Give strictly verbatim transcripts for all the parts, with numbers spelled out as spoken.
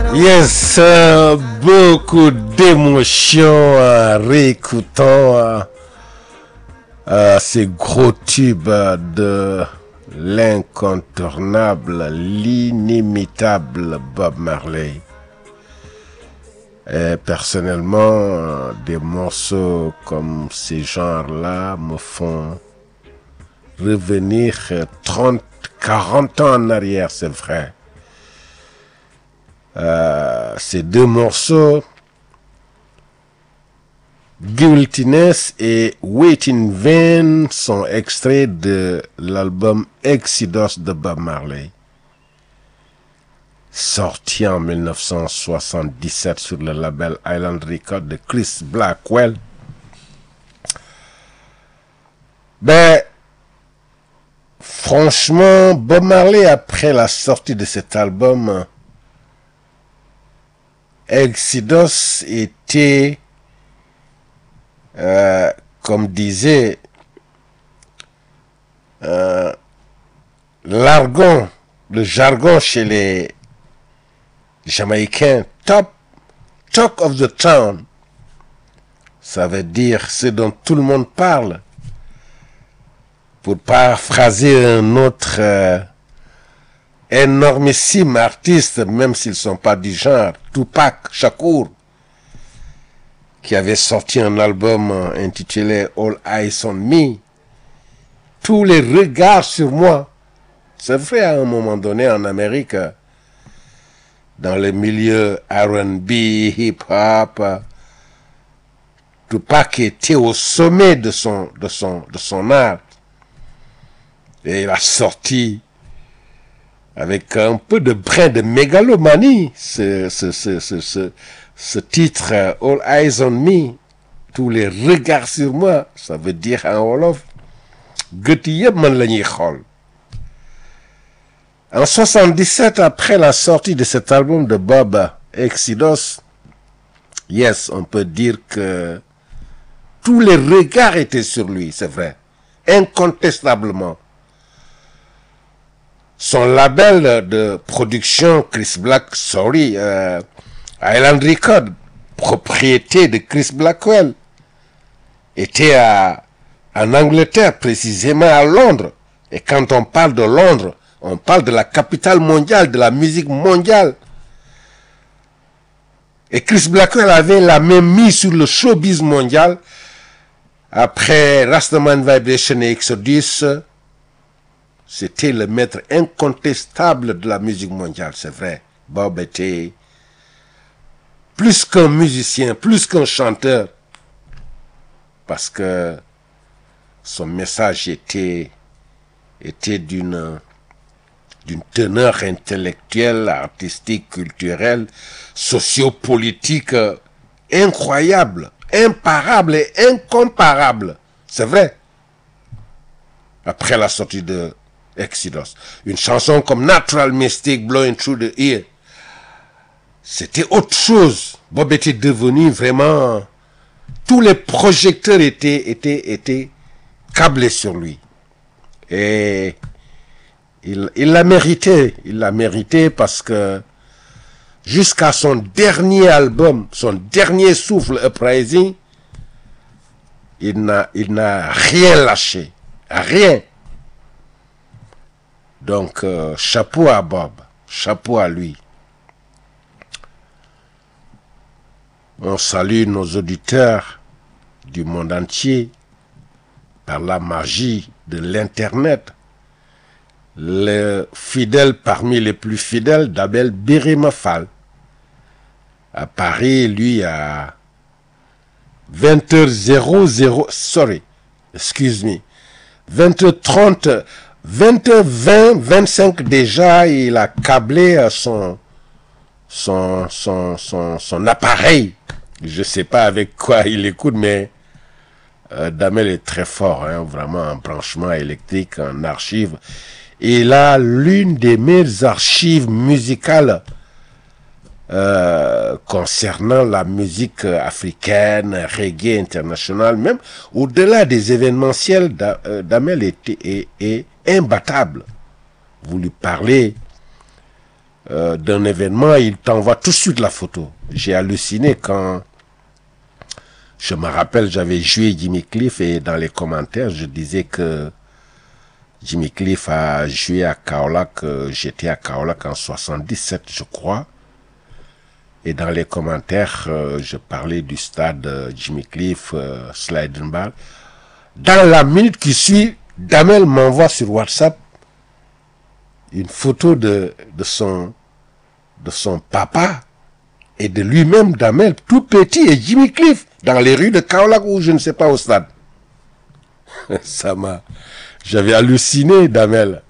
Yes, euh, beaucoup d'émotions en réécoutant euh, euh, ces gros tubes de l'incontournable, l'inimitable Bob Marley. Et personnellement, euh, des morceaux comme ces genres-là me font revenir trente, quarante ans en arrière, c'est vrai. Euh, ces deux morceaux, Guiltiness et Wait in Vain, sont extraits de l'album Exodus de Bob Marley, sorti en dix-neuf cent soixante-dix-sept sur le label Island Records de Chris Blackwell. Ben, franchement, Bob Marley, après la sortie de cet album, Exodus était, euh, comme disait euh, l'argon, le jargon chez les Jamaïcains, top, talk of the town. Ça veut dire ce dont tout le monde parle. Pour paraphraser un autre euh, énormissime artiste, même s'ils ne sont pas du genre, Tupac Shakur, qui avait sorti un album intitulé All Eyes on Me. Tous les regards sur moi. C'est vrai, à un moment donné en Amérique, dans le milieu R and B, hip-hop, Tupac était au sommet de son, de son, de son art. Et il a sorti avec un peu de brin de mégalomanie ce, ce, ce, ce, ce, ce titre All Eyes on Me, tous les regards sur moi. Ça veut dire en wolof, gëti yëpp man la ñuy xool. En soixante-dix-sept, après la sortie de cet album de Bob Exodus, yes, on peut dire que tous les regards étaient sur lui, c'est vrai, incontestablement. Son label de production, Chris Black, sorry, euh, Island Records, propriété de Chris Blackwell, était à, en Angleterre, précisément à Londres. Et quand on parle de Londres, on parle de la capitale mondiale, de la musique mondiale. Et Chris Blackwell avait la même mise sur le showbiz mondial. Après Rastaman Vibration et Exodus, c'était le maître incontestable de la musique mondiale, c'est vrai. Bob était plus qu'un musicien, plus qu'un chanteur, parce que son message était, était d'une, d'une teneur intellectuelle, artistique, culturelle, sociopolitique incroyable, imparable et incomparable. C'est vrai. Après la sortie de Exodus, une chanson comme Natural Mystic, Blowing Through the Ear, c'était autre chose. Bob était devenu vraiment, tous les projecteurs étaient, étaient, étaient câblés sur lui. Et il, il l'a mérité, il l'a mérité parce que jusqu'à son dernier album, son dernier souffle, Uprising, il n'a, il n'a rien lâché, rien. Donc, euh, chapeau à Bob, chapeau à lui. On salue nos auditeurs du monde entier par la magie de l'Internet. Le fidèle parmi les plus fidèles d'Abel Birimafal. À Paris, lui, à vingt heures zéro zéro, sorry, excuse me, vingt heures trente, vingt heures vingt, vingt-cinq déjà, il a câblé son, son, son, son, son appareil. Je sais pas avec quoi il écoute, mais euh, Damel est très fort, hein, vraiment en branchement électrique, en archive. Il a l'une des meilleures archives musicales euh, concernant la musique africaine, reggae international, même au-delà des événementiels. Damel est, est, est imbattable. Vous lui parlez euh, d'un événement, il t'envoie tout de suite la photo. J'ai halluciné quand, je me rappelle, j'avais joué Jimmy Cliff et dans les commentaires, je disais que Jimmy Cliff a joué à Kaolack, euh, j'étais à Kaolack en soixante-dix-sept, je crois. Et dans les commentaires, euh, je parlais du stade euh, Jimmy Cliff, euh, Slidenball. Dans la minute qui suit, Damel m'envoie sur WhatsApp une photo de, de, son, de son papa et de lui-même, Damel, tout petit, et Jimmy Cliff, dans les rues de Kaolack ou je ne sais pas au stade. Ça m'a... J'avais halluciné, Damel.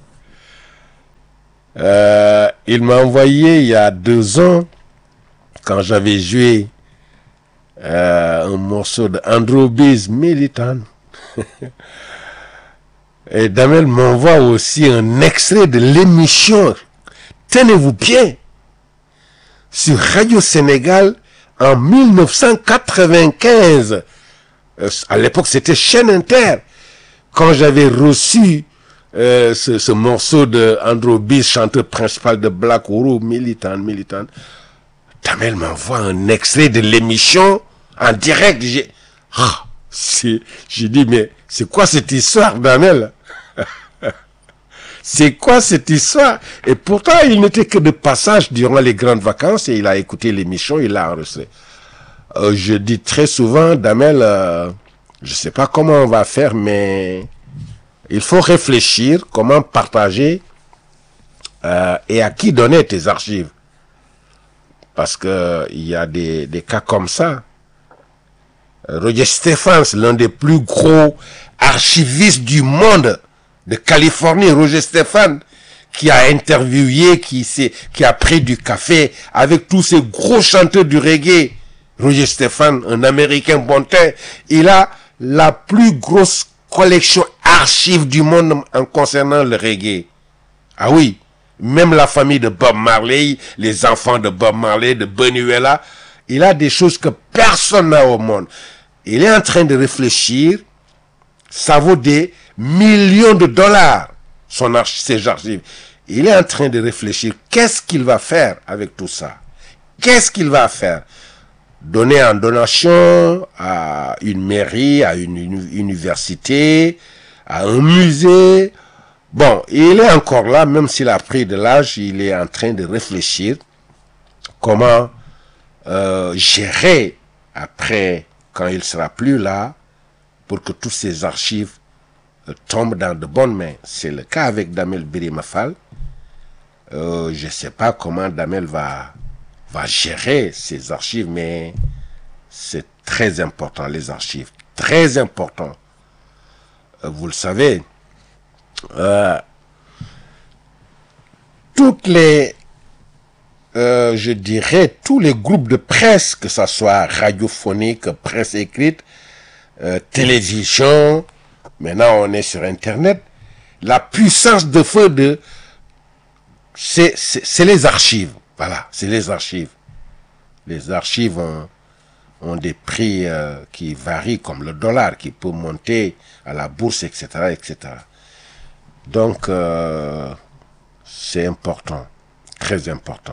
Euh, il m'a envoyé il y a deux ans, quand j'avais joué euh, un morceau de Andrew Bees Militant. Et Damel m'envoie aussi un extrait de l'émission, tenez-vous bien, sur Radio Sénégal en mille neuf cent quatre-vingt-quinze. Euh, à l'époque, c'était Chaîne Inter. Quand j'avais reçu euh, ce, ce morceau de Andrew Bees, chanteur principal de Black Uhuru, Militant, Militant, Damel m'envoie un extrait de l'émission en direct. J'ai ah, j'ai dit, mais c'est quoi cette histoire, Damel? C'est quoi cette histoire? Et pourtant, il n'était que de passage durant les grandes vacances et il a écouté l'émission, il l'a enregistré. Euh, je dis très souvent, Damel, euh, je ne sais pas comment on va faire, mais il faut réfléchir comment partager euh, et à qui donner tes archives. Parce que il y a des, des cas comme ça. Roger Stephens, l'un des plus gros archivistes du monde de Californie, Roger Stephens, qui a interviewé, qui, qui a pris du café avec tous ces gros chanteurs du reggae. Roger Stephens, un Américain bon teint, il a la plus grosse collection archive du monde en concernant le reggae. Ah oui, même la famille de Bob Marley, les enfants de Bob Marley, de Benuela, il a des choses que personne n'a au monde. Il est en train de réfléchir, ça vaut des millions de dollars, son archi- ses archives. Il est en train de réfléchir, qu'est-ce qu'il va faire avec tout ça? Qu'est-ce qu'il va faire? Donner en donation à une mairie, à une, une université, à un musée. Bon, il est encore là, même s'il a pris de l'âge, il est en train de réfléchir comment euh, gérer après, quand il sera plus là, pour que toutes ces archives euh, tombent dans de bonnes mains. C'est le cas avec Damel Birimafal. Euh, je ne sais pas comment Damel va, va gérer ces archives, mais c'est très important, les archives. Très important. Euh, vous le savez, euh, toutes les, euh, je dirais, tous les groupes de presse, que ce soit radiophonique, presse écrite, euh, télévision, maintenant on est sur Internet, la puissance de feu de, c'est, c'est, c'est les archives. Voilà, c'est les archives. Les archives ont, ont des prix euh, qui varient, comme le dollar, qui peut monter à la bourse, et cetera, et cetera. Donc, euh, c'est important, très important.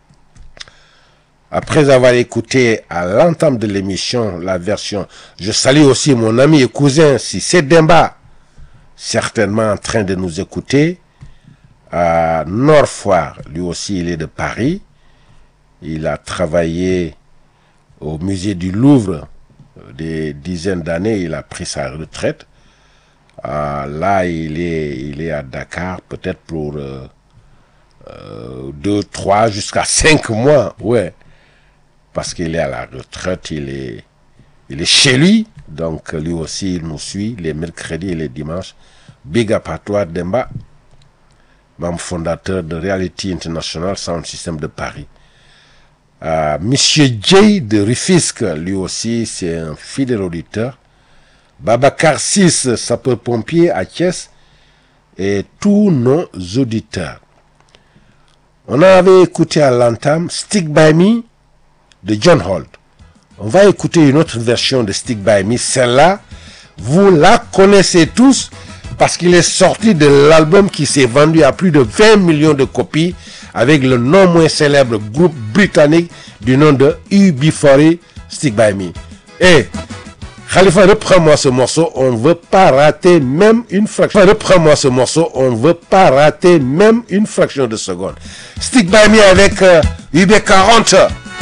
Après avoir écouté à l'entame de l'émission la version, je salue aussi mon ami et cousin Sissé Demba, certainement en train de nous écouter, à Nord-Foire, lui aussi il est de Paris. Il a travaillé au musée du Louvre des dizaines d'années, il a pris sa retraite. Euh, là, il est, il est à Dakar, peut-être pour euh, euh, deux, trois, jusqu'à cinq mois, ouais. Parce qu'il est à la retraite, il est, il est chez lui. Donc, lui aussi, il nous suit les mercredis et les dimanches. Big up à toi, Demba, membre fondateur de Reality International Sound System de Paris. Euh, Monsieur Jay de Rufisque, lui aussi, c'est un fidèle auditeur. Babacar six, sapeur-pompier à Thiès, et tous nos auditeurs. On avait écouté à l'entame Stick By Me de John Holt. On va écouter une autre version de Stick By Me. Celle-là, vous la connaissez tous, parce qu'il est sorti de l'album qui s'est vendu à plus de vingt millions de copies avec le non moins célèbre groupe britannique du nom de U B quarante, Stick By Me. Et Khalifa, reprends-moi ce morceau, on ne veut pas rater même une fraction. Reprends-moi ce morceau, on ne veut pas rater même une fraction de seconde. Stick By Me avec euh, U B quarante.